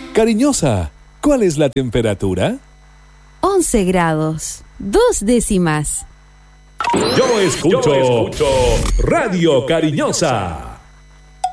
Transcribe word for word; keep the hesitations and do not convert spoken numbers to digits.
Cariñosa, ¿cuál es la temperatura? once grados, dos décimas. Yo escucho, Yo escucho Radio Cariñosa.